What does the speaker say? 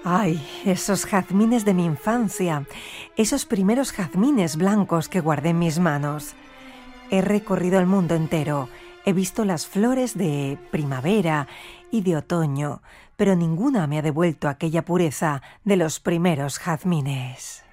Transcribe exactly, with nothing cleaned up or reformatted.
Ay, esos jazmines de mi infancia, esos primeros jazmines blancos que guardé en mis manos. He recorrido el mundo entero, he visto las flores de primavera y de otoño, pero ninguna me ha devuelto aquella pureza de los primeros jazmines.